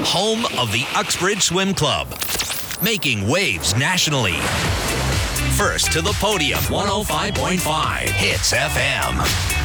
home of the Uxbridge Swim Club, making waves nationally. First to the podium, 105.5 Hits FM.